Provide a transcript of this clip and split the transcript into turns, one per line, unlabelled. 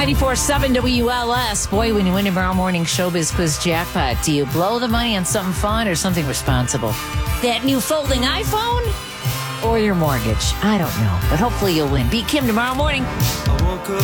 94.7 WLS. Boy, when you win tomorrow morning Showbiz Quiz Jackpot, do you blow the money on something fun or something responsible? That new folding iPhone or your mortgage? I don't know, but hopefully you'll win. Beat Kim tomorrow morning.
I woke up